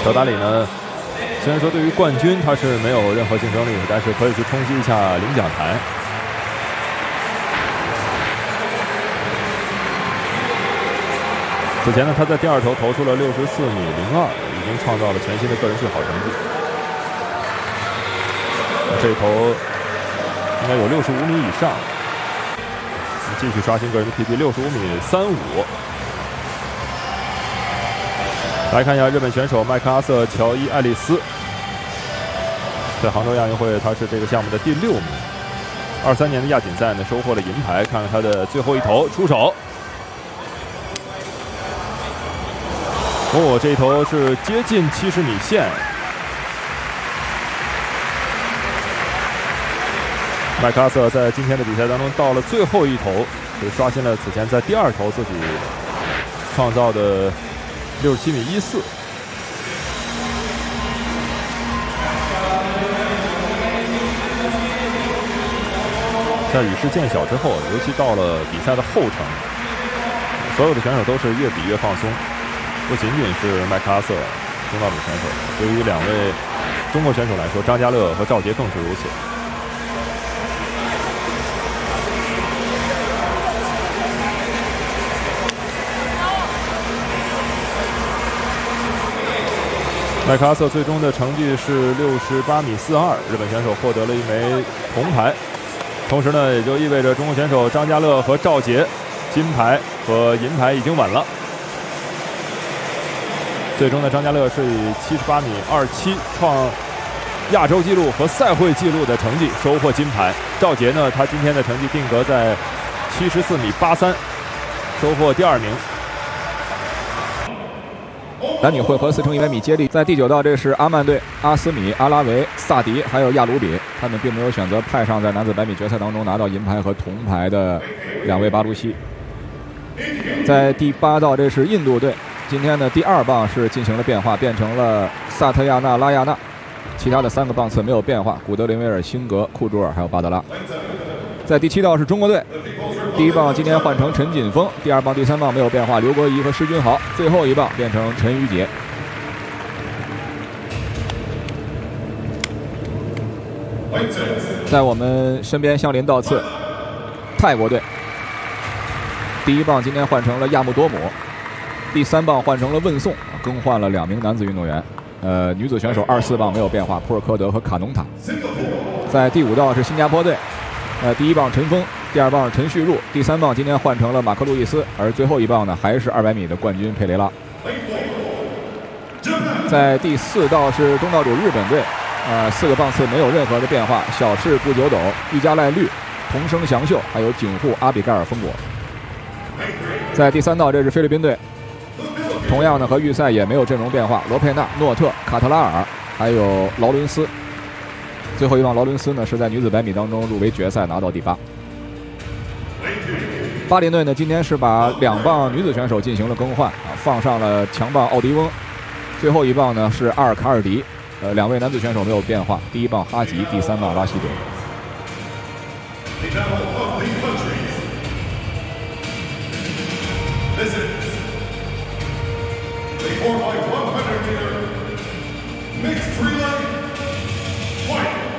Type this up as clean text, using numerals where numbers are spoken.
乔达里呢，虽然说对于冠军他是没有任何竞争力，但是可以去冲击一下领奖台。此前呢，他在第二投投出了64.02米，已经创造了全新的个人最好成绩。这一投应该有65米以上，继续刷新个人的 PB，65.35米。来看一下日本选手麦克阿瑟·乔伊·爱丽丝，在杭州亚运会他是这个项目的第6名。23年的亚锦赛呢收获了银牌。看看他的最后一投出手。这一投是接近70米线。麦克阿瑟在今天的比赛当中到了最后一投，就刷新了此前在第二投自己创造的67.14米。在雨势渐小之后，尤其到了比赛的后程，所有的选手都是越比越放松。不仅仅是麦克阿瑟中道里选手，对于2位中国选手来说，张家乐和赵杰更是如此。麦克阿瑟最终的成绩是68.42米，日本选手获得了1枚铜牌。同时呢，也就意味着中国选手张家乐和赵杰金牌和银牌已经稳了。最终呢，张家乐是以78.27米创亚洲纪录和赛会纪录的成绩收获金牌。赵杰呢，他今天的成绩定格在74.83米，收获第2名。 男女混合4乘100米接力，在第9道，这是阿曼队、阿斯米、阿拉维、萨迪还有亚鲁比，他们并没有选择派上在男子100米决赛当中拿到银牌和铜牌的2位巴鲁西。在第8道，这是印度队。今天的第2棒是进行了变化，变成了萨特亚纳拉亚纳，其他的3个棒次没有变化，古德林维尔、辛格、库朱尔还有巴德拉。在第7道是中国队，第1棒今天换成陈锦锋，第2棒、第3棒没有变化，刘国仪和施君豪，最后1棒变成陈宇杰。在我们身边相邻倒刺，泰国队，第1棒今天换成了亚木多姆。第3棒换成了问颂，更换了2名男子运动员。女子选手24棒没有变化，普尔科德和卡农塔。在第5道是新加坡队，第1棒陈峰，第2棒陈旭入，第3棒今天换成了马克路易斯，而最后1棒呢还是200米的冠军佩雷拉。在第4道是东道主日本队，4个棒次没有任何的变化，小赤不久斗、玉加赖绿、同生祥秀，还有警护阿比盖尔风果。在第3道，这是菲律宾队。同样呢，和预赛也没有阵容变化，罗佩纳、诺特、卡特拉尔，还有劳伦斯。最后1棒劳伦斯呢是在女子100米当中入围决赛，拿到第8。巴林队呢今天是把2棒女子选手进行了更换，放上了强棒奥迪翁。最后1棒呢是阿尔卡尔迪，2位男子选手没有变化，第1棒哈吉，第3棒拉希德。4x100 meter mixed relay fight.